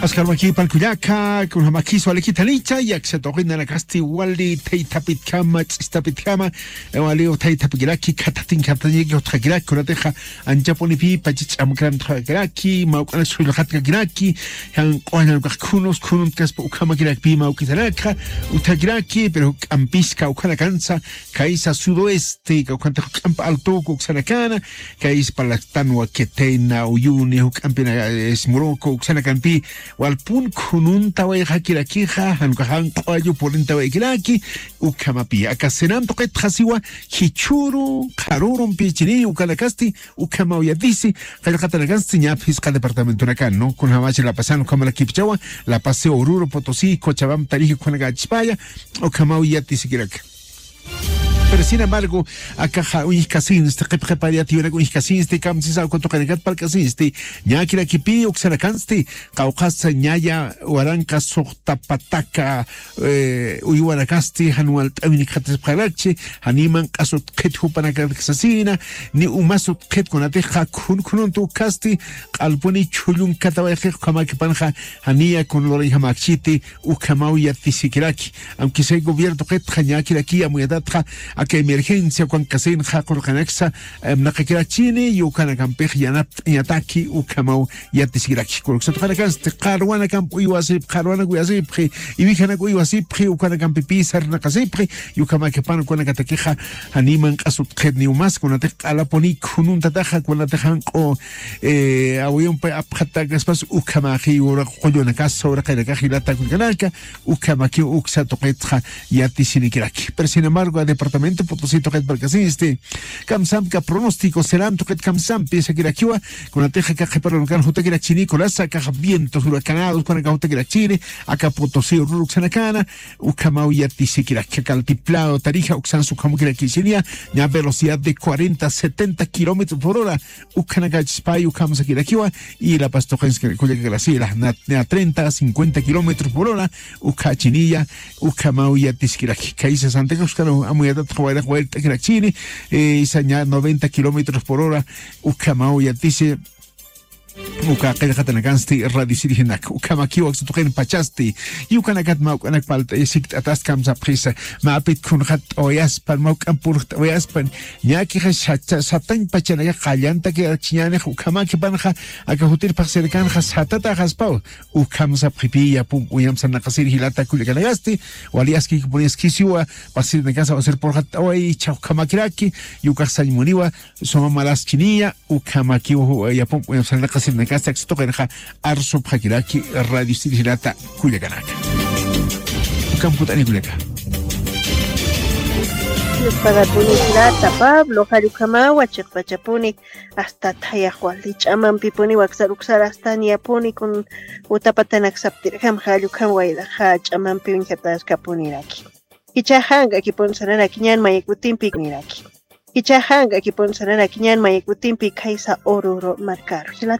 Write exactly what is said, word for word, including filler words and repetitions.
Askar maki palkuyaka kun hamaki swaliki tanicha yak se toqina la kasti wali teitapit kama istapit kama wali teitapigiraki katatin katanyeki otkagiraki kunateja anjaponi pi pachich amkram tkagiraki maukana sulhatka giraki han qoina kunos kunun kaspo ukama giraki pi maukitanaka utagiraki pero ampiska ukana kansa kaisa sudoeste ukanta kampa alto uksanakana kais palaktan wa ketena uyuni ukampina esmuroko uksanakanpi walpun kunun tawai hakirakiha hankahan qayu polin tawai kiraki ukamapi akasenam toqet khasiwa hichuru qarurun pichini ukalakasti ukamauyadisi qalqatanagasti nyapis qa departamento nakan no kun hamachi la pasan como la kipchawa la paseo Oruro Potosí Cochabamba Tarija Cuanagachpaya ukamauyati sikiraka. Pero sin embargo, acá uy casin este que prepariati una uy casin este cam si sa cuánto canegat para casin este ya que la que pide oxanacanste caucasa ñaya oranca sota pataka eh uy waracasti hanual aminicates parache animan caso que tu para que asesina ni un maso que con ateja kun kun tu casti alponi chulun katawaje kama que panja ania con lo hija maxiti u kamau ya tisikiraki aunque sea gobierno que tanya que aquí amuyadatja que emergencia con casen hakor canaxa nakakira chini yu kana kampej yanap yataki u kamau yatisiraki ko so kana kan qarwana kamp u wasip qarwana u wasip ibi kana u wasip u kana kamp pisar na kasip yu kama ke pan kuna katakija animan asut khedni u mas kuna te ala poni kunun tataja kuna te han ko eh awion pa apkhata gaspas u kama khi u qoyona kas sobre kana khilata kunaka u kama ki u ksa toqetja yatisiraki pero sin embargo el departamento Potosí toquet barcasiste kamsam ka pronóstico serán toquet kamsam piensa que la kiwa con la teja que para no kan juta que la chini con la saca vientos huracanados con la juta que la chile acá Potosí Oruro Xanacana u kamau yati se que la caltiplado Tarija uxan su como que la quisería ya velocidad de cuarenta a setenta kilómetros por hora u kanagach spy u kamsa que la kiwa y la pastojense que que la sila na treinta a cincuenta kilómetros por hora u kachinilla u kamau yati se que la kaisa santa que uscano amuyata la vuelta que la Chile y señal noventa kilómetros por hora ukamau ya dice uka qila khatana kansti radio sirihinak ukama kiwa xtuqin pachasti yukana kat mau kanak palta isikt atas kamsa prisa ma apit kun khat oyas pan mau kampur oyas pan nyaki khacha satan pachana ya qallanta que chiñane ukama que panja aka hutir paxerkan khasatata khaspau ukamsa pripiya pum uyam sana qasir hilata kulikanagasti waliaski pones kisiwa pasir de casa va ser por khat oy chau kama kiraki yukasal muniwa soma malas chinia ukama kiwa ya pum uyam sana sin de casa que toca arso pakiraki radio sirihilata kuyakanaka kamputani kulaka para punirata Pablo Harukamawa chapachapuni hasta tayahuali chaman pipuni waxaruxar hasta niapuni con utapatanak saptirham Harukamawa ila ha chaman pipun katas kapuniraki ichahanga kiponsarana kinyan mayekutin pikniraki ichahanga kiponsarana kinyan mayekutin pikaisa Oruro marcar